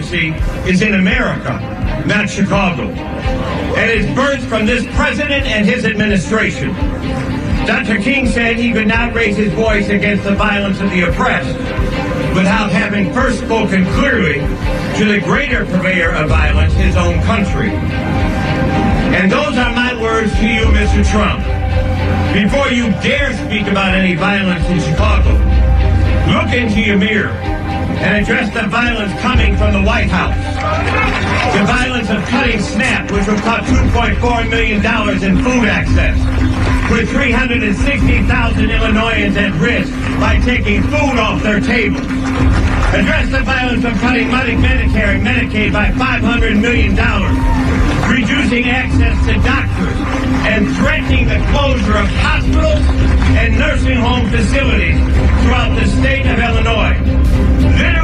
democracy is in America, not Chicago. And it's birthed from this president and his administration. Dr. King said he could not raise his voice against the violence of the oppressed without having first spoken clearly to the greater purveyor of violence, his own country. And those are my words to you, Mr. Trump. Before you dare speak about any violence in Chicago, look into your mirror and address the violence coming from the White House. The violence of cutting SNAP, which will cut $2.4 million in food access, with 360,000 Illinoisans at risk by taking food off their tables. Address the violence of cutting Medicare and Medicaid by $500 million, reducing access to doctors, and threatening the closure of hospitals and nursing home facilities throughout the state of Illinois.